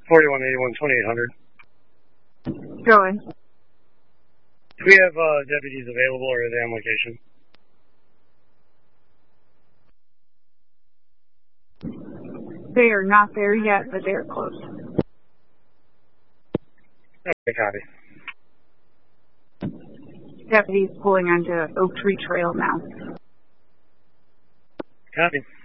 4181 2800. Going. Do we have deputies available, or are they on location? They are not there yet, but they are close. Okay, copy. Deputies pulling onto Oak Tree Trail now. Copy.